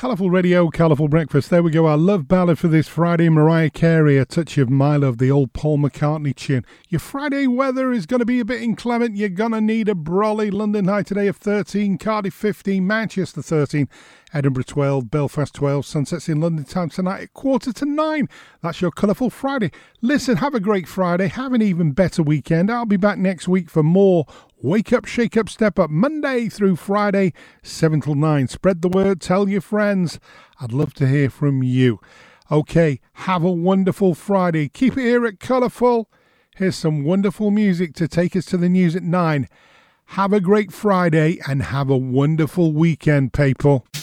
Colourful Radio, Colourful Breakfast. There we go. Our love ballad for this Friday. Mariah Carey, A Touch of My Love, the old Paul McCartney tune. Your Friday weather is going to be a bit inclement. You're going to need a brolly. London high today of 13, Cardiff 15, Manchester 13, Edinburgh 12, Belfast 12. Sunsets in London town tonight at 8:45. That's your Colourful Friday. Listen, have a great Friday. Have an even better weekend. I'll be back next week for more Wake Up, Shake Up, Step Up, Monday through Friday, 7 till 9. Spread the word, tell your friends. I'd love to hear from you. Okay, have a wonderful Friday. Keep it here at Colourful. Here's some wonderful music to take us to the news at 9. Have a great Friday and have a wonderful weekend, people.